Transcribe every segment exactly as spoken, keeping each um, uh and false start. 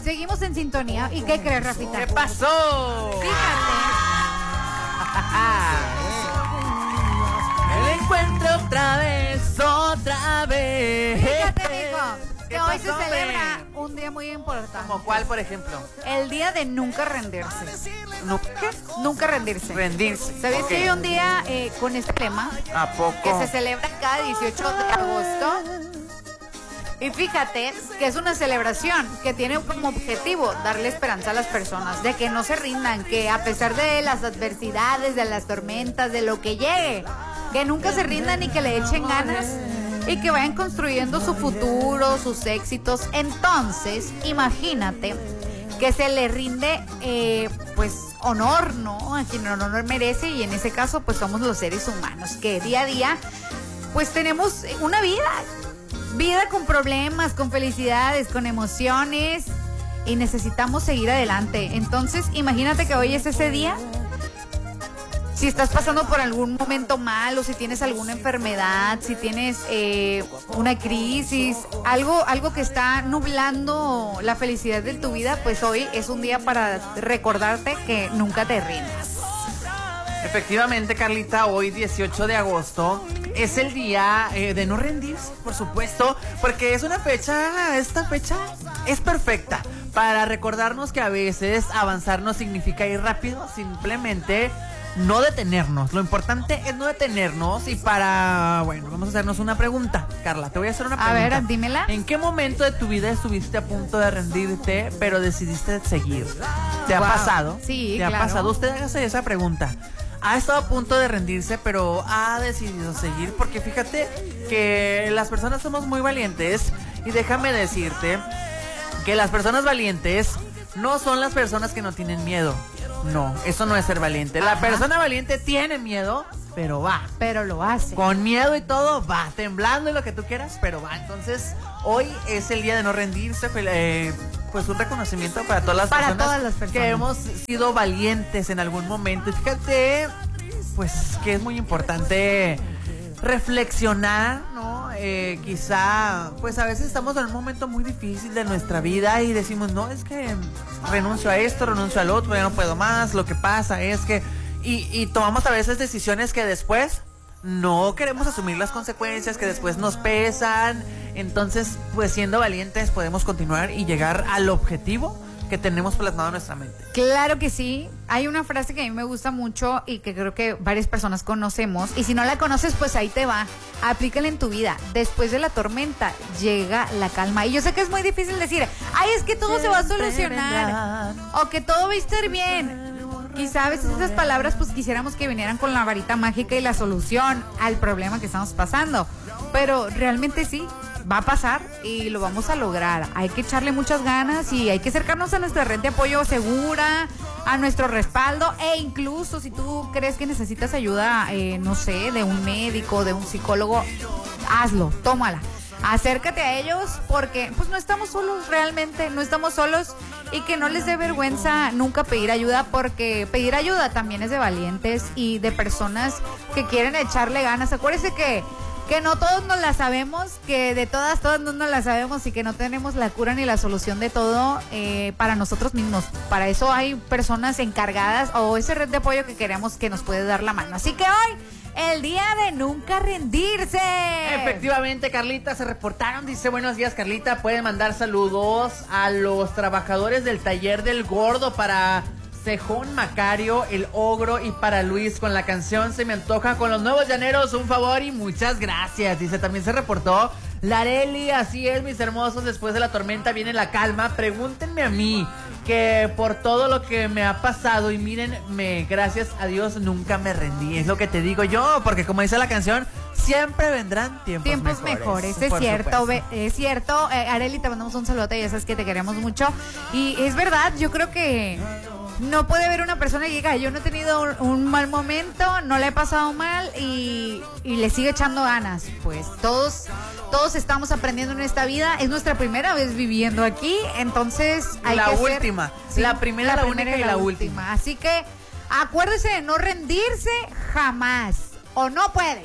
seguimos en sintonía. ¿Y qué crees, Rafita? ¿Qué pasó? Fíjate. Me la encuentro otra vez, otra vez. Fíjate, mijo, que ¿Qué hoy pasó, se celebra ve? un día muy importante. ¿Como cuál, por ejemplo? El día de nunca rendirse. No, ¿Qué? Nunca rendirse. rendirse. ¿Sabías Ok. que hay un día eh, con este lema ¿A poco? que se celebra cada dieciocho de agosto? Y fíjate que es una celebración que tiene como objetivo darle esperanza a las personas de que no se rindan, que a pesar de las adversidades, de las tormentas, de lo que llegue, que nunca se rindan y que le echen ganas y que vayan construyendo su futuro, sus éxitos. Entonces, imagínate que se le rinde eh, pues honor, ¿no? A quien honor merece, y en ese caso pues somos los seres humanos que día a día pues tenemos una vida. Vida con problemas, con felicidades, con emociones, y necesitamos seguir adelante. Entonces, imagínate que hoy es ese día. Si estás pasando por algún momento malo, si tienes alguna enfermedad, si tienes eh, una crisis, algo, algo que está nublando la felicidad de tu vida, pues hoy es un día para recordarte que nunca te rindas. Efectivamente, Carlita, hoy dieciocho de agosto es el día eh, de no rendirse, por supuesto, porque es una fecha, esta fecha es perfecta para recordarnos que a veces avanzar no significa ir rápido, simplemente no detenernos. Lo importante es no detenernos. Y para, bueno, vamos a hacernos una pregunta. Carla, te voy a hacer una pregunta. A ver, dímela. ¿En qué momento de tu vida estuviste a punto de rendirte, pero decidiste seguir? ¿Te ha Wow. pasado? Sí, ¿Te claro. ha pasado? Usted hágase esa pregunta. Ha estado a punto de rendirse, pero ha decidido seguir, porque fíjate que las personas somos muy valientes, y déjame decirte que las personas valientes no son las personas que no tienen miedo. No, eso no es ser valiente. La Ajá. persona valiente tiene miedo, pero va. Pero lo hace. Con miedo y todo, va, temblando y lo que tú quieras, pero va. Entonces, hoy es el día de no rendirse. Eh, pues un reconocimiento para todas las Para personas todas las personas que hemos sido valientes en algún momento. Y fíjate, pues que es muy importante reflexionar, ¿no? Eh, quizá, pues a veces estamos en un momento muy difícil de nuestra vida y decimos, no, es que renuncio a esto, renuncio al otro, ya no puedo más. Lo que pasa es que... Y, y tomamos a veces decisiones que después no queremos asumir las consecuencias, que después nos pesan. Entonces, pues siendo valientes podemos continuar y llegar al objetivo que tenemos plasmado en nuestra mente. Claro que sí. Hay una frase que a mí me gusta mucho y que creo que varias personas conocemos. Y si no la conoces, pues ahí te va. Aplícala en tu vida. Después de la tormenta llega la calma. Y yo sé que es muy difícil decir, ay, es que todo se va a solucionar, o que todo va a estar bien. Quizá a veces esas palabras pues quisiéramos que vinieran con la varita mágica y la solución al problema que estamos pasando. Pero realmente sí, va a pasar y lo vamos a lograr. Hay que echarle muchas ganas y hay que acercarnos a nuestra red de apoyo segura, a nuestro respaldo, e incluso si tú crees que necesitas ayuda, eh, no sé, de un médico, de un psicólogo, hazlo, tómala. Acércate a ellos porque pues no estamos solos, realmente no estamos solos, y que no les dé vergüenza nunca pedir ayuda, porque pedir ayuda también es de valientes y de personas que quieren echarle ganas. Acuérdense que que no todos nos la sabemos, que de todas, todas no nos la sabemos, y que no tenemos la cura ni la solución de todo eh, para nosotros mismos. Para eso hay personas encargadas o esa red de apoyo que queremos que nos puede dar la mano. Así que hoy, el día de nunca rendirse. Efectivamente, Carlita, se reportaron. Dice, buenos días, Carlita. Pueden mandar saludos a los trabajadores del taller del gordo para Cejón, Macario, el ogro, y para Luis con la canción Se me antoja con los nuevos llaneros. Un favor y muchas gracias. Dice, también se reportó Lareli. Así es, mis hermosos, después de la tormenta viene la calma. Pregúntenme a mí, que por todo lo que me ha pasado, y mírenme, gracias a Dios nunca me rendí. Es lo que te digo yo, porque como dice la canción, siempre vendrán tiempos, tiempos mejores, mejores. Es cierto, ve, es cierto. Eh, Areli, te mandamos un saludote, ya sabes que te queremos mucho. Y es verdad, yo creo que no puede haber una persona que diga, yo no he tenido un, un mal momento, no le he pasado mal y, y le sigue echando ganas. Pues todos, todos estamos aprendiendo en esta vida. Es nuestra primera vez viviendo aquí, entonces hay la que última, ser, sí, la primera, la, la primera única y la, la última. última. Así que acuérdese de no rendirse jamás, o no puede.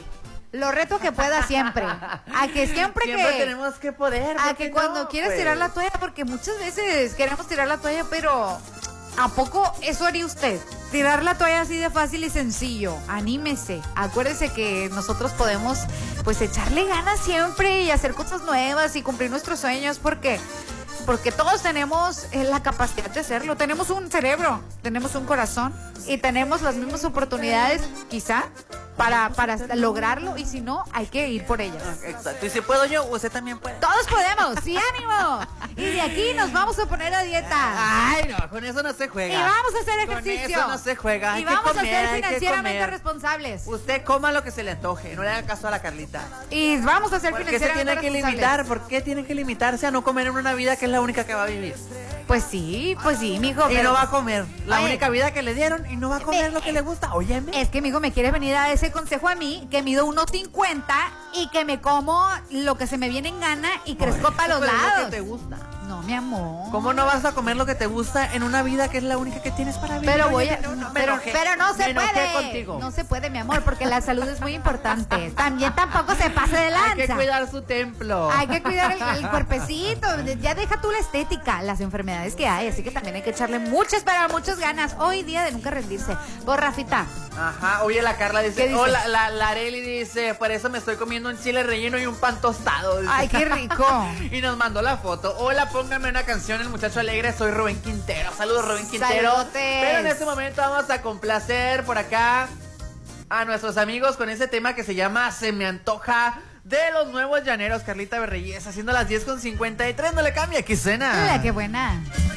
Lo reto que pueda siempre. A que siempre, Siempre que. tenemos que poder. A ¿por que qué cuando no? quieres Pues. tirar la toalla, porque muchas veces queremos tirar la toalla, pero ¿a poco eso haría usted? Tirar la toalla así de fácil y sencillo. Anímese. Acuérdese que nosotros podemos pues echarle ganas siempre y hacer cosas nuevas y cumplir nuestros sueños porque porque todos tenemos eh, la capacidad de hacerlo. Tenemos un cerebro, tenemos un corazón y tenemos las mismas oportunidades, quizá, para, para lograrlo. Y si no, hay que ir por ellas. Exacto. Y si puedo yo, usted también puede. Todos podemos, sí, ánimo. Y de aquí nos vamos a poner a dieta. Ay, no, con eso no se juega. Y vamos a hacer ejercicio. Con eso no se juega. Hay Y que vamos comer, a hay ser que financieramente comer. responsables. Usted coma lo que se le antoje, no le haga caso a la Carlita. Y vamos a ser ¿Por qué se financieramente tiene que responsables. limitar? ¿Por qué tiene que limitarse a no comer en una vida que es la única que va a vivir? Pues sí, pues sí, mijo. Y pero no va a comer la Oye, única vida que le dieron y no va a comer me- lo que le gusta. Óyeme. Es que, mijo, me quieres venir a dar ese consejo a mí, que mido uno cincuenta y que me como lo que se me viene en gana y crezco para los Pues es lo lados. que te gusta. No, mi amor. ¿Cómo no vas a comer lo que te gusta en una vida que es la única que tienes para vivir? Pero voy Oye, a, no, no, me pero, enojé. pero no se Me enojé puede. contigo. No se puede, mi amor, porque la salud es muy importante. También tampoco se pase de lanza. Hay que cuidar su templo. Hay que cuidar el, el cuerpecito. Ya deja tú la estética, las enfermedades que hay. Así que también hay que echarle muchas, pero muchas ganas. Hoy día de nunca rendirse. Por Rafita. Ajá, oye, la Carla ¿Qué dice, dice? oh, la, la, la Areli dice, por eso me estoy comiendo un chile relleno y un pan tostado. Dice. Ay, qué rico. Y nos mandó la foto. Hola, póngame una canción, El Muchacho Alegre, soy Rubén Quintero. Saludos, Rubén Quintero. Saludotes. Pero en este momento vamos a complacer por acá a nuestros amigos con ese tema que se llama Se me antoja, de los Nuevos Llaneros. Carlita Berreyes, haciendo las diez con cincuenta y tres, no le cambia, aquí cena. Hola, qué buena.